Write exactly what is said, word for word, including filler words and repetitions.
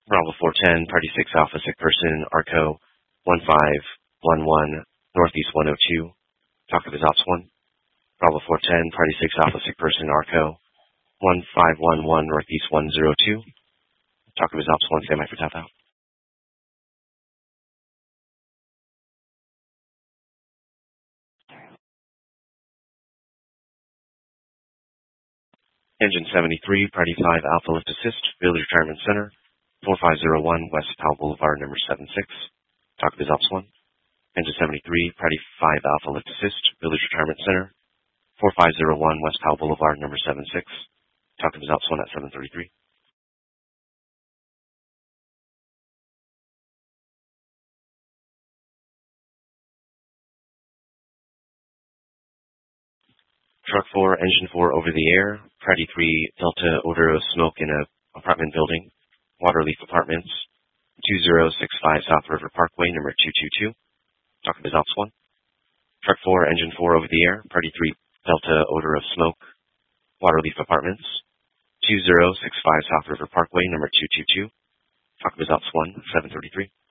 Bravo four ten, Party six Alpha, sick person, Arco one five one one, Northeast one oh two. Talk to his ops one. Bravo four ten, Party six Alpha, sick person, Arco one five one one, Northeast one oh two. Talk to his ops one, stand by for tap out. Engine seventy-three, Party five Alpha, lift assist, Village Retirement Center, four five zero one, West Powell Boulevard, number seven six. Talk to his ops one. Engine seventy-three, Party five Alpha, lift assist, Village Retirement Center, four five zero one, West Powell Boulevard, number seven six. Talk to his ops one at seven thirty-three. Truck four, Engine four, over the air. Party three, Delta, odor of smoke in a apartment building. Waterleaf Apartments, two zero six five South River Parkway, number two two two. Talk to his ops one. Truck four, Engine four, over the air. Party three, Delta, odor of smoke. Waterleaf Apartments, two zero six five South River Parkway, number two two two. Talk to his ops one, seven thirty-three.